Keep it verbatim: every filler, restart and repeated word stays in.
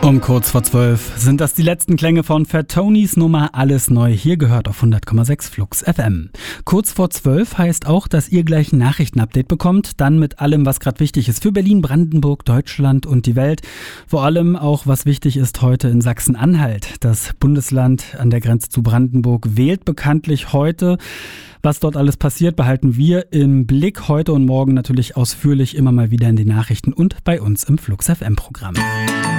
Um kurz vor zwölf sind das die letzten Klänge von Fat Tonys Nummer Alles Neu. Hier gehört auf hundert Komma sechs Flux F M. Kurz vor zwölf heißt auch, dass ihr gleich ein Nachrichtenupdate bekommt. Dann mit allem, was gerade wichtig ist für Berlin, Brandenburg, Deutschland und die Welt. Vor allem auch, was wichtig ist heute in Sachsen-Anhalt. Das Bundesland an der Grenze zu Brandenburg wählt bekanntlich heute. Was dort alles passiert, behalten wir im Blick heute und morgen natürlich ausführlich immer mal wieder in den Nachrichten und bei uns im Flux F M Programm.